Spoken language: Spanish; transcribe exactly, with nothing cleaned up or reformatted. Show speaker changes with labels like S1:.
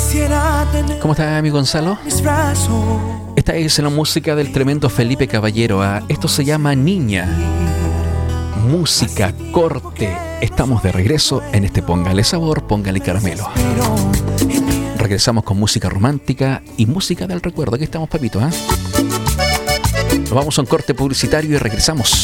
S1: ¿Cómo está mi Gonzalo? Esta es la música del tremendo Felipe Caballero. ¿eh? Esto se llama Niña. Música, corte. Estamos de regreso en este Póngale Sabor, Póngale Caramelo. Regresamos con música romántica y música del recuerdo. Aquí estamos, papito. ¿eh? Nos vamos a un corte publicitario y regresamos.